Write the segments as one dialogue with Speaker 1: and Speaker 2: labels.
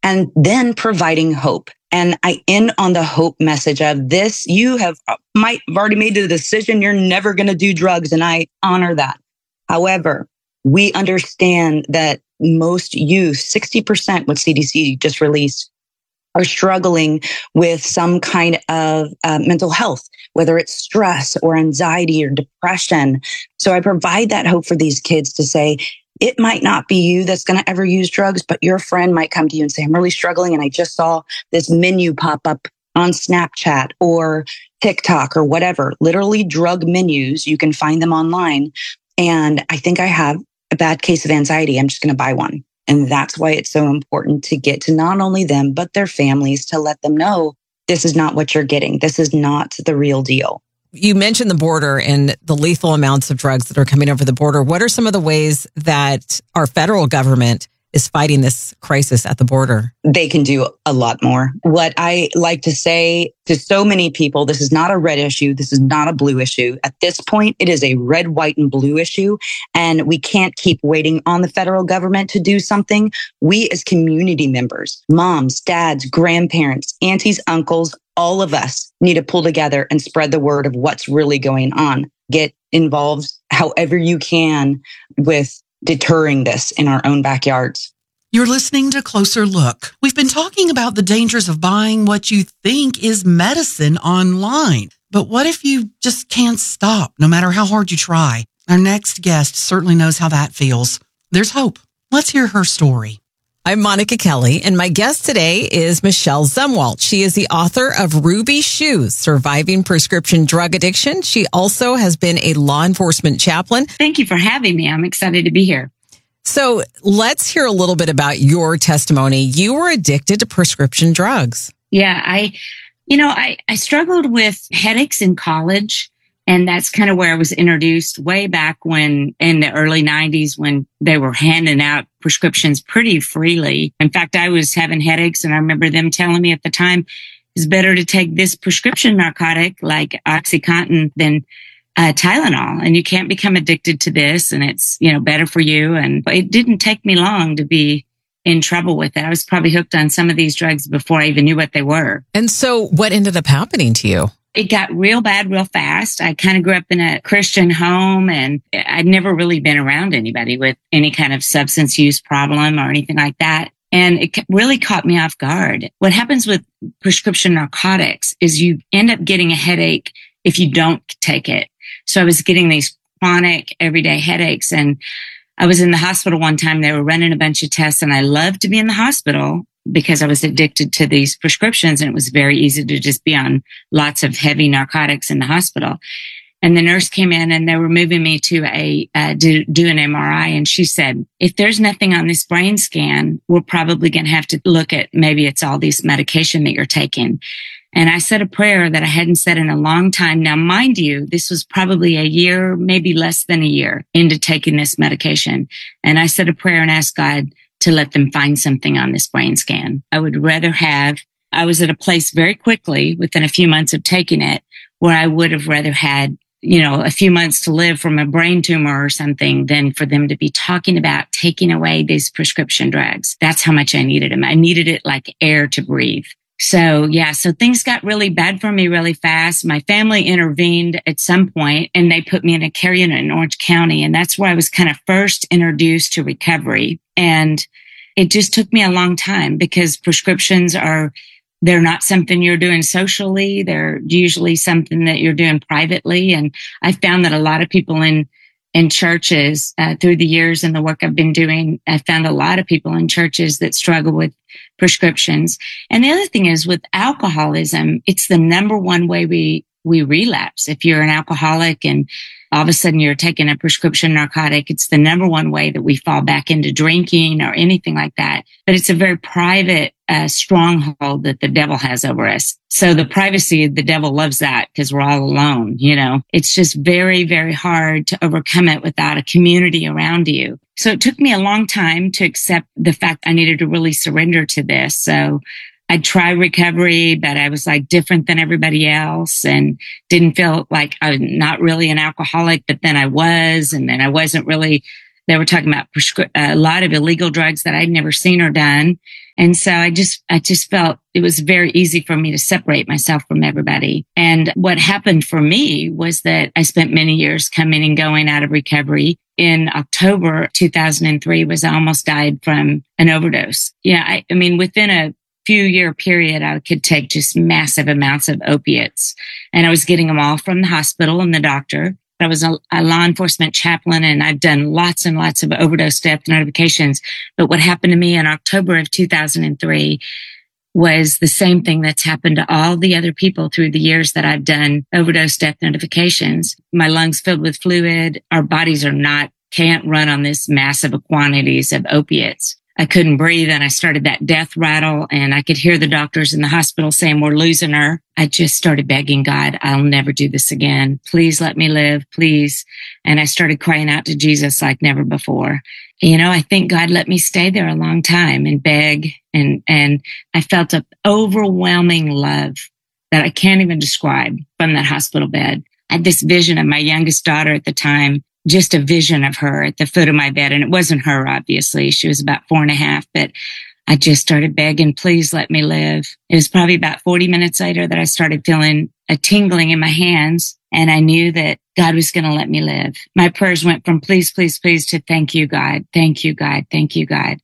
Speaker 1: and then providing hope. And I end on the hope message of this. You might have already made the decision. You're never going to do drugs. And I honor that. However, we understand that most youth, 60%, what CDC just released, are struggling with some kind of mental health, whether it's stress or anxiety or depression. So I provide that hope for these kids to say, it might not be you that's going to ever use drugs, but your friend might come to you and say, I'm really struggling. And I just saw this menu pop up on Snapchat or TikTok or whatever, literally drug menus. You can find them online. And I think I have a bad case of anxiety. I'm just going to buy one. And that's why it's so important to get to not only them, but their families, to let them know this is not what you're getting. This is not the real deal.
Speaker 2: You mentioned the border and the lethal amounts of drugs that are coming over the border. What are some of the ways that our federal government is fighting this crisis at the border?
Speaker 1: They can do a lot more. What I like to say to so many people, this is not a red issue. This is not a blue issue. At this point, it is a red, white, and blue issue. And we can't keep waiting on the federal government to do something. We as community members, moms, dads, grandparents, aunties, uncles, all of us need to pull together and spread the word of what's really going on. Get involved however you can with deterring this in our own backyards.
Speaker 3: You're listening to Closer Look. We've been talking about the dangers of buying what you think is medicine online. But what if you just can't stop, no matter how hard you try? Our next guest certainly knows how that feels. There's hope. Let's hear her story.
Speaker 2: I'm Monica Kelly, and my guest today is Michelle Zumwalt. She is the author of Ruby Shoes, Surviving Prescription Drug Addiction. She also has been a law enforcement chaplain.
Speaker 4: Thank you for having me. I'm excited to be here.
Speaker 2: So let's hear a little bit about your testimony. You were addicted to prescription drugs.
Speaker 4: Yeah, I struggled with headaches in college. And that's kind of where I was introduced way back when in the early 90s when they were handing out prescriptions pretty freely. In fact, I was having headaches and I remember them telling me at the time it's better to take this prescription narcotic like OxyContin than Tylenol. And you can't become addicted to this and it's, better for you. And it didn't take me long to be in trouble with it. I was probably hooked on some of these drugs before I even knew what they were.
Speaker 2: And so what ended up happening to you?
Speaker 4: It got real bad real fast. I kind of grew up in a Christian home and I'd never really been around anybody with any kind of substance use problem or anything like that. And it really caught me off guard. What happens with prescription narcotics is you end up getting a headache if you don't take it. So I was getting these chronic everyday headaches and I was in the hospital one time. They were running a bunch of tests and I loved to be in the hospital because I was addicted to these prescriptions and it was very easy to just be on lots of heavy narcotics in the hospital. And the nurse came in and they were moving me to do an MRI. And she said, if there's nothing on this brain scan, we're probably going to have to look at maybe it's all this medication that you're taking. And I said a prayer that I hadn't said in a long time. Now, mind you, this was probably a year, maybe less than a year into taking this medication. And I said a prayer and asked God to let them find something on this brain scan. I was at a place very quickly within a few months of taking it where I would have rather had, a few months to live from a brain tumor or something than for them to be talking about taking away these prescription drugs. That's how much I needed them. I needed it like air to breathe. So things got really bad for me really fast. My family intervened at some point and they put me in a care unit in Orange County. And that's where I was kind of first introduced to recovery. And it just took me a long time because prescriptions they're not something you're doing socially. They're usually something that you're doing privately. And I found that a lot of people in churches, through the years and the work I've been doing, I found a lot of people in churches that struggle with prescriptions. And the other thing is with alcoholism, it's the number one way we relapse. If you're an alcoholic and all of a sudden you're taking a prescription narcotic, it's the number one way that we fall back into drinking or anything like that. But it's a very private stronghold that the devil has over us. So the privacy, the devil loves that because we're all alone, It's just very, very hard to overcome it without a community around you. So it took me a long time to accept the fact I needed to really surrender to this. So I tried recovery, but I was like different than everybody else and didn't feel like I'm not really an alcoholic, but then I was, and then I wasn't really. They were talking about a lot of illegal drugs that I'd never seen or done. And so I just felt it was very easy for me to separate myself from everybody. And what happened for me was that I spent many years coming and going out of recovery. In October 2003 I almost died from an overdose. Yeah. I mean, within a few year period, I could take just massive amounts of opiates, and I was getting them all from the hospital and the doctor. I was a law enforcement chaplain, and I've done lots and lots of overdose death notifications. But what happened to me in October of 2003 was the same thing that's happened to all the other people through the years that I've done overdose death notifications. My lungs filled with fluid. Our bodies can't run on this massive quantities of opiates. I couldn't breathe, and I started that death rattle, and I could hear the doctors in the hospital saying, we're losing her. I just started begging God, I'll never do this again. Please let me live, please. And I started crying out to Jesus like never before. I think God let me stay there a long time and beg, and I felt an overwhelming love that I can't even describe from that hospital bed. I had this vision of my youngest daughter at the time, just a vision of her at the foot of my bed. And it wasn't her, obviously. She was about 4.5, but I just started begging, please let me live. It was probably about 40 minutes later that I started feeling a tingling in my hands. And I knew that God was going to let me live. My prayers went from please, please, please to thank you, God. Thank you, God. Thank you, God.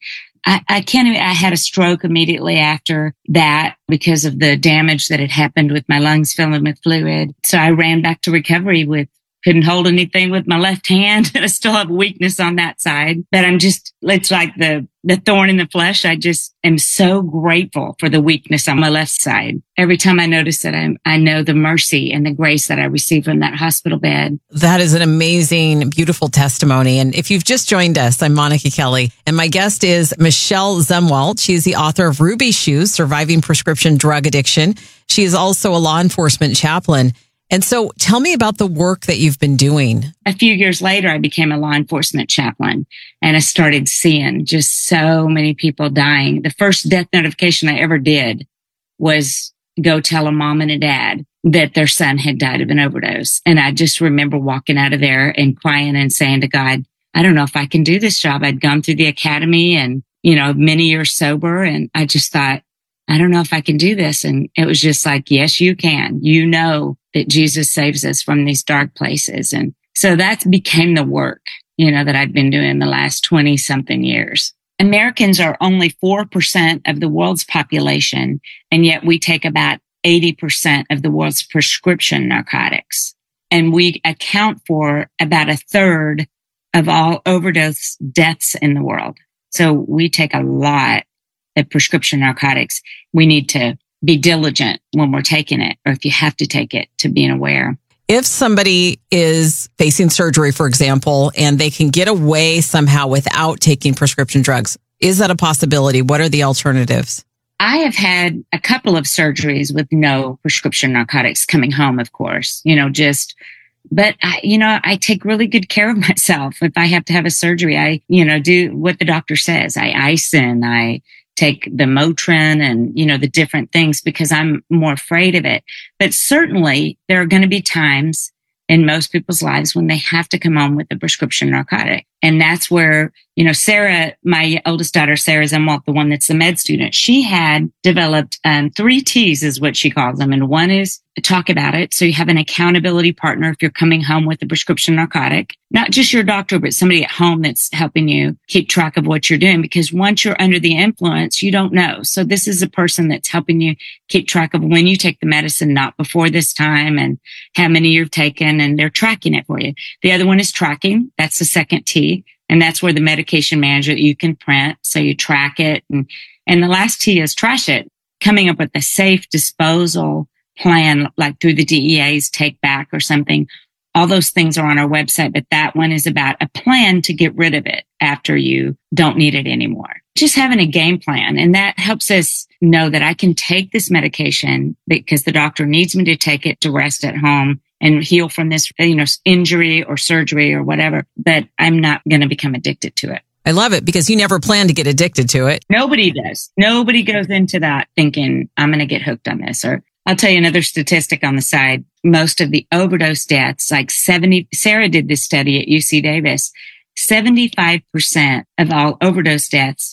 Speaker 4: I had a stroke immediately after that because of the damage that had happened with my lungs filling with fluid. So I ran back to recovery couldn't hold anything with my left hand. I still have weakness on that side, but it's like the thorn in the flesh. I just am so grateful for the weakness on my left side. Every time I notice it, I know the mercy and the grace that I received from that hospital bed.
Speaker 2: That is an amazing, beautiful testimony. And if you've just joined us, I'm Monica Kelly, and my guest is Michelle Zumwalt. She is the author of Ruby Shoes, Surviving Prescription Drug Addiction. She is also a law enforcement chaplain. And so tell me about the work that you've been doing.
Speaker 4: A few years later, I became a law enforcement chaplain, and I started seeing just so many people dying. The first death notification I ever did was go tell a mom and a dad that their son had died of an overdose. And I just remember walking out of there and crying and saying to God, I don't know if I can do this job. I'd gone through the academy and, many years sober. And I just thought, I don't know if I can do this. And it was just like, yes, you can. That Jesus saves us from these dark places. And so that became the work, that I've been doing the last 20 something years. Americans are only 4% of the world's population, and yet we take about 80% of the world's prescription narcotics. And we account for about a third of all overdose deaths in the world. So we take a lot of prescription narcotics. We need to be diligent when we're taking it, or if you have to take it, to being aware.
Speaker 2: If somebody is facing surgery, for example, and they can get away somehow without taking prescription drugs, is that a possibility? What are the alternatives?
Speaker 4: I have had a couple of surgeries with no prescription narcotics coming home, of course, but I take really good care of myself. If I have to have a surgery, I, do what the doctor says. I ice in, I take the Motrin and, the different things because I'm more afraid of it. But certainly there are going to be times in most people's lives when they have to come home with a prescription narcotic. And that's where, Sarah, my oldest daughter, Sarah Zumwalt, the one that's the med student, she had developed 3 T's is what she calls them. And one is talk about it. So you have an accountability partner if you're coming home with a prescription narcotic, not just your doctor, but somebody at home that's helping you keep track of what you're doing. Because once you're under the influence, you don't know. So this is a person that's helping you keep track of when you take the medicine, not before this time, and how many you've taken, and they're tracking it for you. The other one is tracking. That's the second T. And that's where the medication manager you can print. So you track it. And the last T is trash it, coming up with a safe disposal plan, like through the DEA's Take Back or something. All those things are on our website, but that one is about a plan to get rid of it after you don't need it anymore. Just having a game plan. And that helps us know that I can take this medication because the doctor needs me to take it to rest at home and heal from this, injury or surgery or whatever, but I'm not going to become addicted to it.
Speaker 2: I love it because you never plan to get addicted to it.
Speaker 4: Nobody does. Nobody goes into that thinking I'm going to get hooked on this. Or I'll tell you another statistic on the side. Most of the overdose deaths, Sarah did this study at UC Davis, 75% of all overdose deaths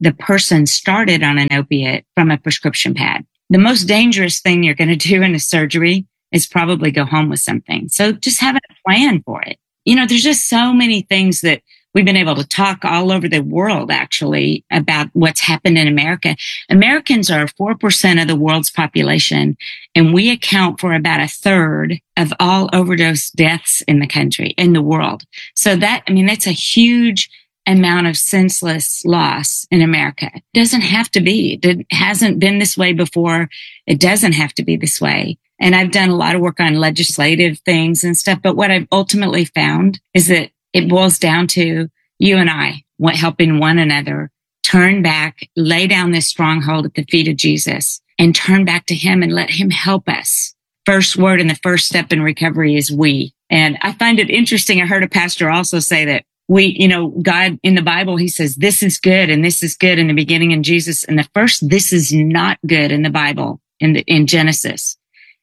Speaker 4: the person started on an opiate from a prescription pad. The most dangerous thing you're going to do in a surgery is probably go home with something. So just having a plan for it. There's just so many things that we've been able to talk all over the world, actually, about what's happened in America. Americans are 4% of the world's population, and we account for about a third of all overdose deaths in the world. So that's a huge amount of senseless loss in America. It doesn't have to be. It hasn't been this way before. It doesn't have to be this way. And I've done a lot of work on legislative things and stuff. But what I've ultimately found is that it boils down to you and I helping one another turn back, lay down this stronghold at the feet of Jesus and turn back to him and let him help us. First word and the first step in recovery is we. And I find it interesting. I heard a pastor also say that God in the Bible, he says, this is good and this is good in the beginning in Jesus. And the first, this is not good in the Bible in Genesis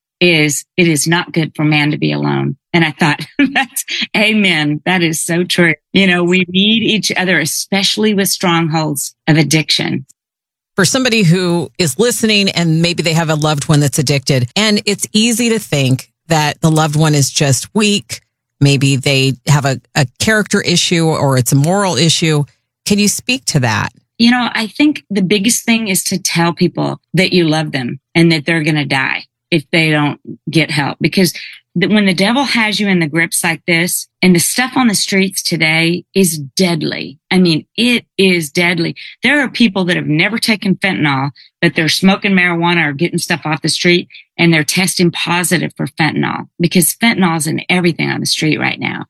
Speaker 4: it is not good for man to be alone. And I thought, that's amen. That is so true. We need each other, especially with strongholds of addiction.
Speaker 2: For somebody who is listening and maybe they have a loved one that's addicted, and it's easy to think that the loved one is just weak. Maybe they have a character issue or it's a moral issue. Can you speak to that?
Speaker 4: I think the biggest thing is to tell people that you love them and that they're going to die if they don't get help. Because when the devil has you in the grips like this, and the stuff on the streets today is deadly. I mean, it is deadly. There are people that have never taken fentanyl, but they're smoking marijuana or getting stuff off the street, and they're testing positive for fentanyl because fentanyl is in everything on the street right now.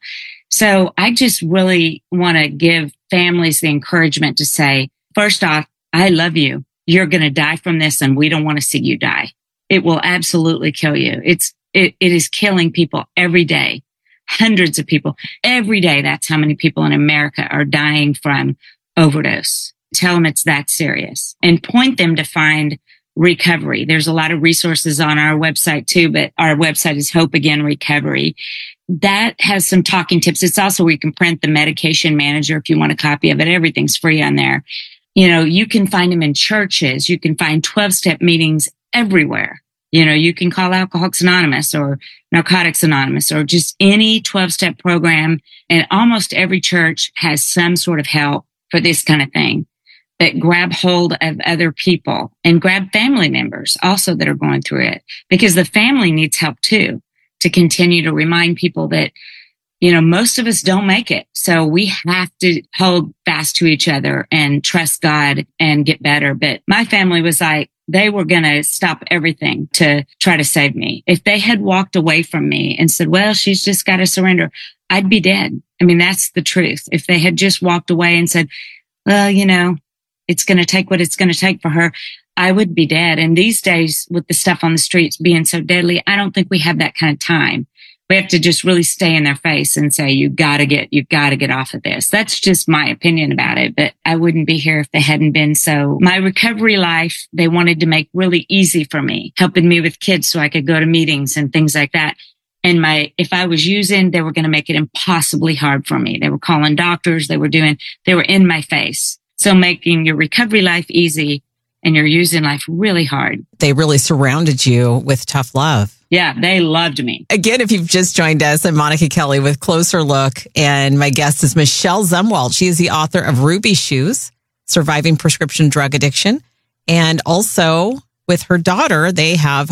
Speaker 4: So I just really want to give families the encouragement to say, first off, I love you. You're going to die from this, and we don't want to see you die. It will absolutely kill you. It is killing people every day. Hundreds of people every day. That's how many people in America are dying from overdose. Tell them it's that serious and point them to find recovery. There's a lot of resources on our website too, but our website is Hope Again Recovery. That has some talking tips. It's also where you can print the medication manager if you want a copy of it. Everything's free on there. You can find them in churches. You can find 12-step meetings everywhere. You can call Alcoholics Anonymous or Narcotics Anonymous or just any 12-step program. And almost every church has some sort of help for this kind of thing that grab hold of other people and grab family members also that are going through it, because the family needs help too, to continue to remind people that, most of us don't make it. So we have to hold fast to each other and trust God and get better. But my family was like, they were going to stop everything to try to save me. If they had walked away from me and said, well, she's just got to surrender, I'd be dead. I mean, that's the truth. If they had just walked away and said, well, it's going to take what it's going to take for her, I would be dead. And these days, with the stuff on the streets being so deadly, I don't think we have that kind of time. We have to just really stay in their face and say, you've got to get off of this. That's just my opinion about it, but I wouldn't be here if they hadn't been. So my recovery life, they wanted to make really easy for me, helping me with kids so I could go to meetings and things like that. And if I was using, they were going to make it impossibly hard for me. They were calling doctors. They were in my face. So making your recovery life easy and your using life really hard.
Speaker 2: They really surrounded you with tough love.
Speaker 4: Yeah, they loved me.
Speaker 2: Again, if you've just joined us, I'm Monica Kelly with Closer Look, and my guest is Michelle Zumwalt. She is the author of Ruby Shoes, Surviving Prescription Drug Addiction. And also with her daughter, they have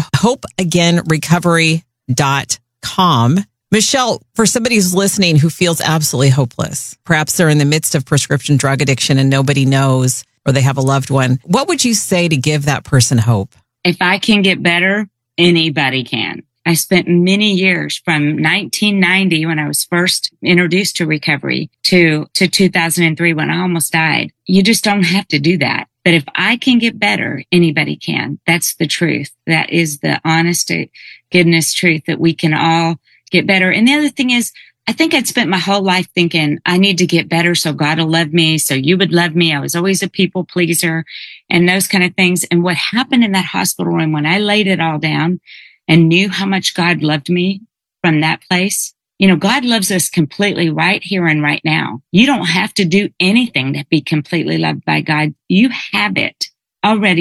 Speaker 2: hopeagainrecovery.com. Michelle, for somebody who's listening who feels absolutely hopeless, perhaps they're in the midst of prescription drug addiction and nobody knows, or they have a loved one, what would you say to give that person hope?
Speaker 4: If I can get better, anybody can. I spent many years from 1990 when I was first introduced to recovery to 2003 when I almost died. You just don't have to do that. But if I can get better, anybody can. That's the truth. That is the honest to goodness truth, that we can all get better. And the other thing is, I think I'd spent my whole life thinking I need to get better so God will love me, so you would love me. I was always a people pleaser and those kind of things. And what happened in that hospital room when I laid it all down and knew how much God loved me from that place, You know, God loves us completely right here and right now. You don't have to do anything to be completely loved by God. You have it already.